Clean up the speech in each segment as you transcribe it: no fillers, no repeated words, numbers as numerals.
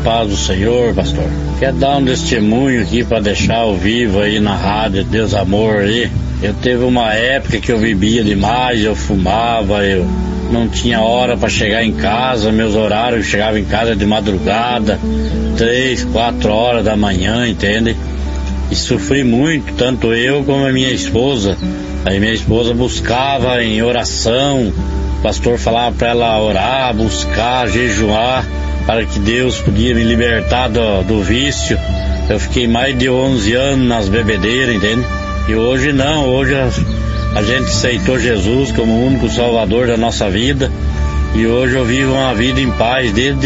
paz do Senhor, pastor. Quero dar um testemunho aqui para deixar ao vivo aí na rádio Deus Amor aí. Eu teve uma época que eu bebia demais, eu fumava, eu não tinha hora para chegar em casa, meus horários, eu chegava em casa de madrugada, 3, 4 horas da manhã, entende? E sofri muito, tanto eu como a minha esposa. Aí minha esposa buscava em oração, o pastor falava para ela orar, buscar, jejuar, para que Deus podia me libertar do vício. Eu fiquei mais de 11 anos nas bebedeiras, entende? E hoje não, hoje a gente aceitou Jesus como o único salvador da nossa vida. E hoje eu vivo uma vida em paz desde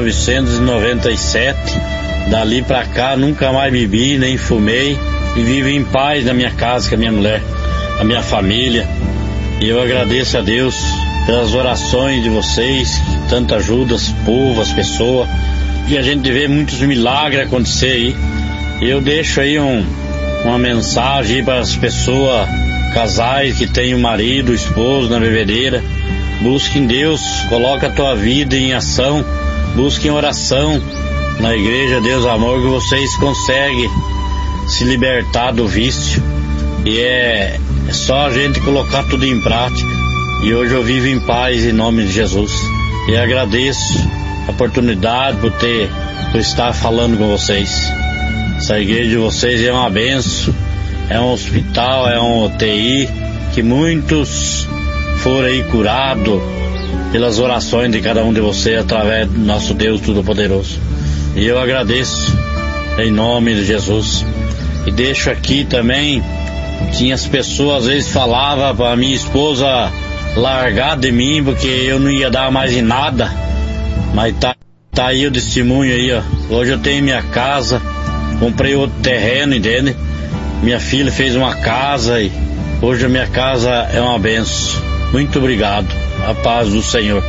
1997. Dali pra cá nunca mais bebi, nem fumei. E vivo em paz na minha casa com a minha mulher, a minha família. E eu agradeço a Deus pelas orações de vocês, que tanto ajudam o povo, as pessoas. E a gente vê muitos milagres acontecer aí. E eu deixo aí uma mensagem para as pessoas, casais que têm o marido, o esposo na bebedeira. Busque em Deus, coloque a tua vida em ação, busque em oração na igreja Deus Amor, que vocês conseguem se libertar do vício. E é só a gente colocar tudo em prática. E hoje eu vivo em paz em nome de Jesus. E agradeço a oportunidade por estar falando com vocês. Essa igreja de vocês é uma bênção, é um hospital, é um UTI, que muitos foram aí curados pelas orações de cada um de vocês através do nosso Deus Todo-Poderoso. E eu agradeço em nome de Jesus. E deixo aqui também, tinha as pessoas às vezes falavam para minha esposa largar de mim porque eu não ia dar mais em nada, mas tá aí o testemunho aí, ó. Hoje eu tenho minha casa, comprei outro terreno, entende? Minha filha fez uma casa e hoje a minha casa é uma benção. Muito obrigado. A paz do Senhor.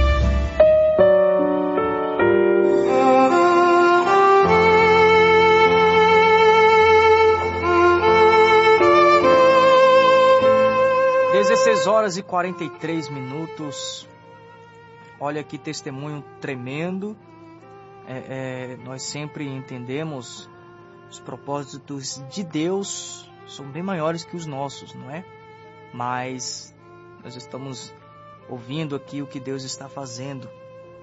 Horas e 43 minutos. Olha que testemunho tremendo. Nós sempre entendemos os propósitos de Deus são bem maiores que os nossos, não é? Mas nós estamos ouvindo aqui o que Deus está fazendo.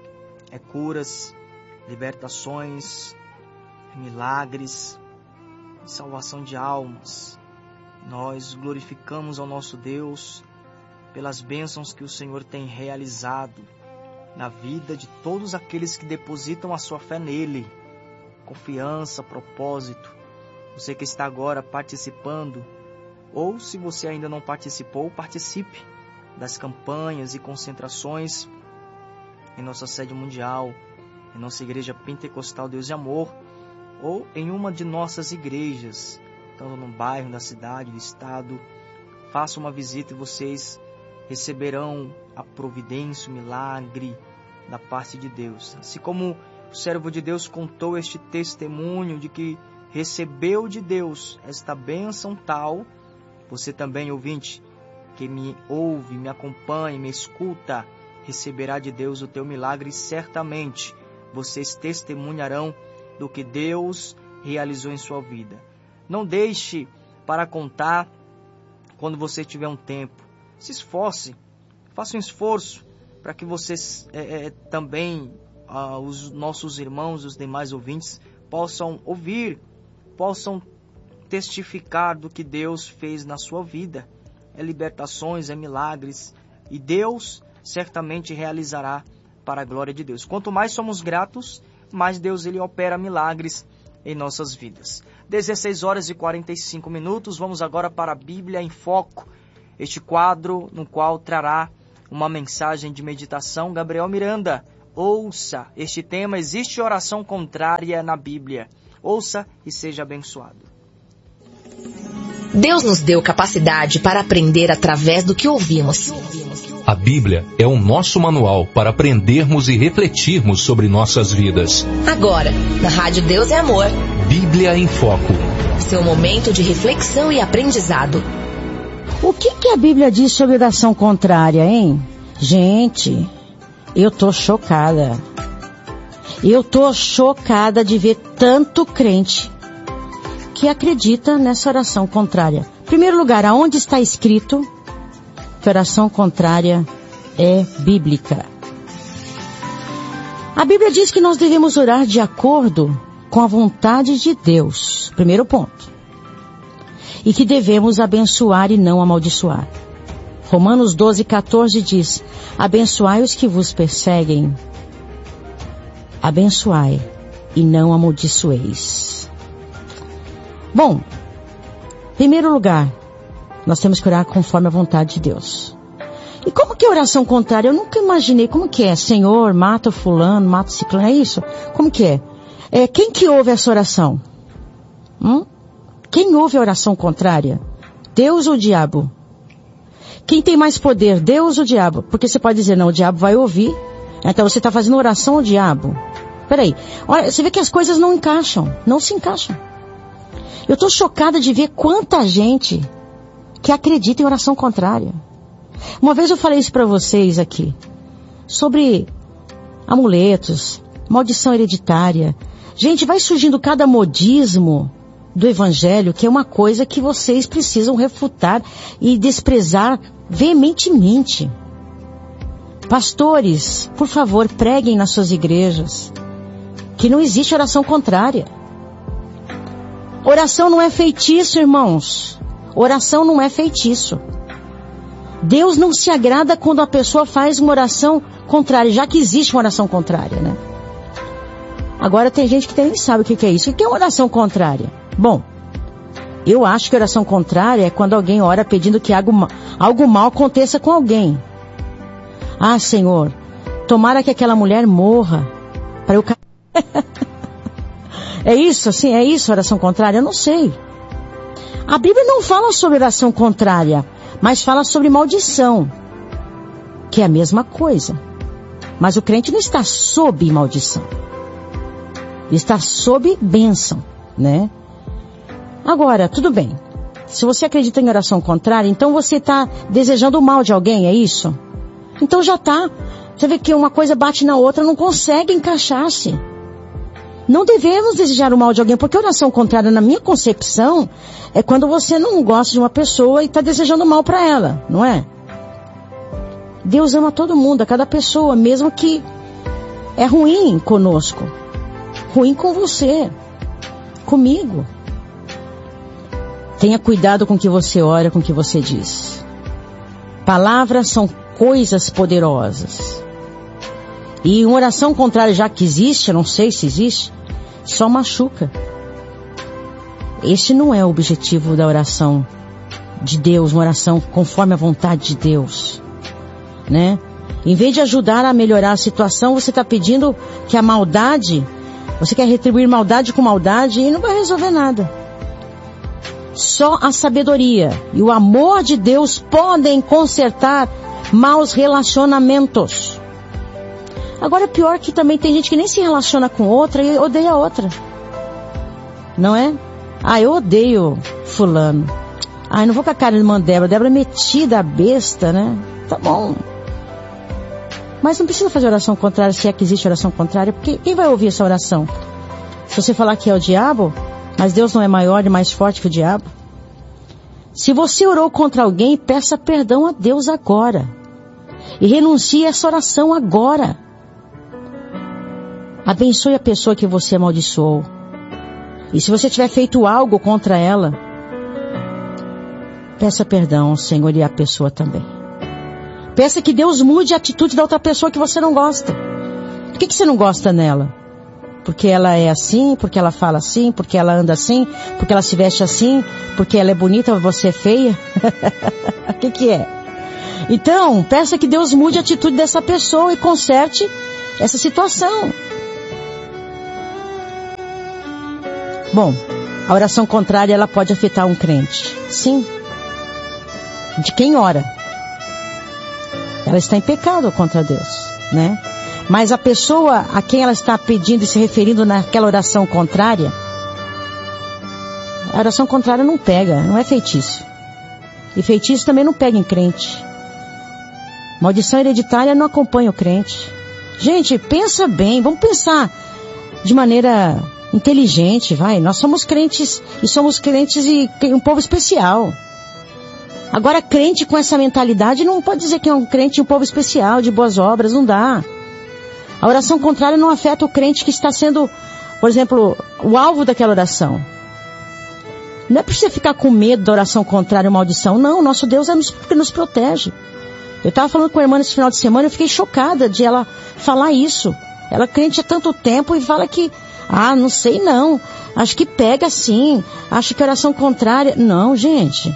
É curas, libertações, milagres, salvação de almas. Nós glorificamos ao nosso Deus pelas bênçãos que o Senhor tem realizado na vida de todos aqueles que depositam a sua fé nele. Confiança, propósito. Você que está agora participando, ou se você ainda não participou, participe das campanhas e concentrações em nossa sede mundial, em nossa igreja pentecostal Deus e Amor, ou em uma de nossas igrejas, tanto no bairro, da cidade, do estado. Faça uma visita e vocês receberão a providência, o milagre da parte de Deus. Assim como o servo de Deus contou este testemunho de que recebeu de Deus esta bênção tal, você também, ouvinte, que me ouve, me acompanha, me escuta, receberá de Deus o teu milagre. Certamente vocês testemunharão do que Deus realizou em sua vida. Não deixe para contar quando você tiver um tempo. Se esforce, faça um esforço para que vocês também, os nossos irmãos, os demais ouvintes, possam ouvir, possam testificar do que Deus fez na sua vida. É libertações, é milagres, e Deus certamente realizará para a glória de Deus. Quanto mais somos gratos, mais Deus ele opera milagres em nossas vidas. 16 horas e 45 minutos, vamos agora para a Bíblia em Foco, este quadro no qual trará uma mensagem de meditação. Gabriel Miranda, ouça este tema: existe oração contrária na Bíblia. Ouça e seja abençoado. Deus nos deu capacidade para aprender através do que ouvimos. A Bíblia é o nosso manual para aprendermos e refletirmos sobre nossas vidas. Agora, na Rádio Deus é Amor. Bíblia em Foco. Seu momento de reflexão e aprendizado. O que a Bíblia diz sobre oração contrária, hein? Gente, eu tô chocada. Eu tô chocada de ver tanto crente que acredita nessa oração contrária. Em primeiro lugar, aonde está escrito que oração contrária é bíblica? A Bíblia diz que nós devemos orar de acordo com a vontade de Deus. Primeiro ponto. E que devemos abençoar e não amaldiçoar. Romanos 12:14 diz: abençoai os que vos perseguem. Abençoai e não amaldiçoeis. Bom, em primeiro lugar, nós temos que orar conforme a vontade de Deus. E como que é oração contrária? Eu nunca imaginei como que é. Senhor, mata o fulano, mata o ciclano, é isso? Como que é? Quem que ouve essa oração? Quem ouve a oração contrária? Deus ou o diabo? Quem tem mais poder, Deus ou o diabo? Porque você pode dizer, não, o diabo vai ouvir. Então você está fazendo oração ao diabo. Peraí, olha, você vê que as coisas não encaixam, não se encaixam. Eu estou chocada de ver quanta gente que acredita em oração contrária. Uma vez eu falei isso para vocês aqui, sobre amuletos, maldição hereditária. Gente, vai surgindo cada modismo do evangelho, que é uma coisa que vocês precisam refutar e desprezar veementemente. Pastores, por favor, preguem nas suas igrejas que não existe oração contrária. Oração não é feitiço, irmãos. Oração não é feitiço. Deus não se agrada quando a pessoa faz uma oração contrária, já que existe uma oração contrária, né? Agora tem gente que nem sabe o que é isso. O que é uma oração contrária? Bom, eu acho que oração contrária é quando alguém ora pedindo que algo mal aconteça com alguém. Ah, Senhor, tomara que aquela mulher morra para eu... É isso, assim, é isso oração contrária? Eu não sei. A Bíblia não fala sobre oração contrária, mas fala sobre maldição, que é a mesma coisa. Mas o crente não está sob maldição. Ele está sob bênção, né? Agora, tudo bem. Se você acredita em oração contrária, então você está desejando o mal de alguém, é isso? Então já está. Você vê que uma coisa bate na outra, não consegue encaixar-se. Não devemos desejar o mal de alguém, porque oração contrária, na minha concepção, é quando você não gosta de uma pessoa e está desejando mal para ela, não é? Deus ama todo mundo, a cada pessoa, mesmo que é ruim conosco, ruim com você, comigo. Tenha cuidado com o que você ora, com o que você diz. Palavras são coisas poderosas. E uma oração contrária, já que existe, eu não sei se existe, só machuca. Este não é o objetivo da oração de Deus, uma oração conforme a vontade de Deus, né? Em vez de ajudar a melhorar a situação, você está pedindo que a maldade, você quer retribuir maldade com maldade e não vai resolver nada. Só a sabedoria e o amor de Deus podem consertar maus relacionamentos. Agora é pior que também tem gente que nem se relaciona com outra e odeia a outra. Não é? Ah, eu odeio fulano. Ah, eu não vou com a cara de irmã Débora. Débora é metida, besta, né? Tá bom. Mas não precisa fazer oração contrária se é que existe oração contrária, porque quem vai ouvir essa oração? Se você falar que é o diabo, mas Deus não é maior e mais forte que o diabo. Se você orou contra alguém, peça perdão a Deus agora. E renuncie a essa oração agora. Abençoe a pessoa que você amaldiçoou. E se você tiver feito algo contra ela, peça perdão, Senhor, e a pessoa também. Peça que Deus mude a atitude da outra pessoa que você não gosta. Por que você não gosta nela? Porque ela é assim, porque ela fala assim, porque ela anda assim, porque ela se veste assim, porque ela é bonita e você é feia? O que é? Então, peça que Deus mude a atitude dessa pessoa e conserte essa situação. Bom, a oração contrária, ela pode afetar um crente. Sim. De quem ora. Ela está em pecado contra Deus, né? Mas a pessoa a quem ela está pedindo e se referindo naquela oração contrária, a oração contrária não pega, não é feitiço. E feitiço também não pega em crente. Maldição hereditária não acompanha o crente. Gente, pensa bem, vamos pensar de maneira inteligente, vai. Nós somos crentes e um povo especial. Agora, crente com essa mentalidade não pode dizer que é um crente e um povo especial, de boas obras, não dá. A oração contrária não afeta o crente que está sendo, por exemplo, o alvo daquela oração. Não é para você ficar com medo da oração contrária ou maldição. Não, nosso Deus é que nos protege. Eu estava falando com a irmã nesse final de semana, eu fiquei chocada de ela falar isso. Ela é crente há tanto tempo e fala que, não sei não, acho que pega sim, acho que oração contrária. Não, gente.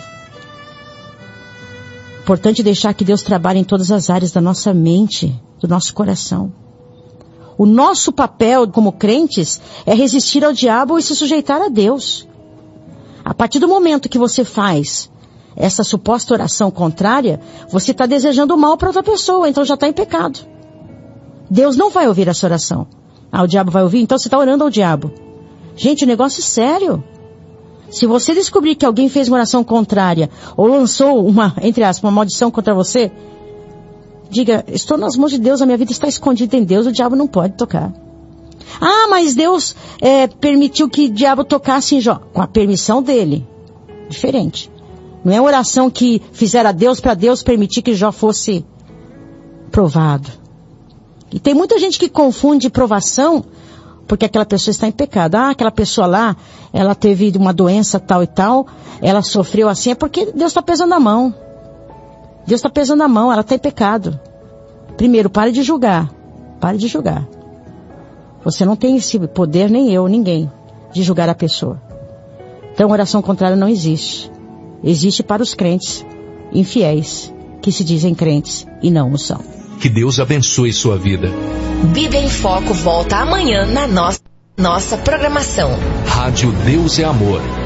Importante deixar que Deus trabalhe em todas as áreas da nossa mente, do nosso coração. O nosso papel como crentes é resistir ao diabo e se sujeitar a Deus. A partir do momento que você faz essa suposta oração contrária, você está desejando o mal para outra pessoa, então já está em pecado. Deus não vai ouvir essa oração. O diabo vai ouvir? Então você está orando ao diabo. Gente, o negócio é sério. Se você descobrir que alguém fez uma oração contrária, ou lançou entre aspas, uma maldição contra você, diga, estou nas mãos de Deus, a minha vida está escondida em Deus, o diabo não pode tocar. Mas Deus permitiu que o diabo tocasse em Jó. Com a permissão dele. Diferente. Não é oração que fizeram a Deus para Deus permitir que Jó fosse provado. E tem muita gente que confunde provação porque aquela pessoa está em pecado. Aquela pessoa lá, ela teve uma doença tal e tal, ela sofreu assim, é porque Deus está pesando a mão. Deus está pesando a mão, ela está em pecado. Primeiro, pare de julgar. Pare de julgar. Você não tem esse poder, nem eu, ninguém, de julgar a pessoa. Então, oração contrária não existe. Existe para os crentes infiéis, que se dizem crentes e não o são. Que Deus abençoe sua vida. Bíblia em Foco volta amanhã na nossa programação. Rádio Deus é Amor.